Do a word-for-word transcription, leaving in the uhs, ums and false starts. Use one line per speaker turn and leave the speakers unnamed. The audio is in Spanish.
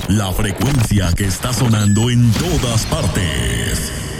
La frecuencia que está sonando en todas partes.